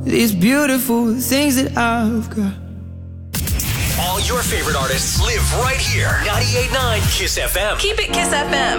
these beautiful things that I've got. All your favorite artists live right here. 98.9 KISS FM. Keep it KISS FM.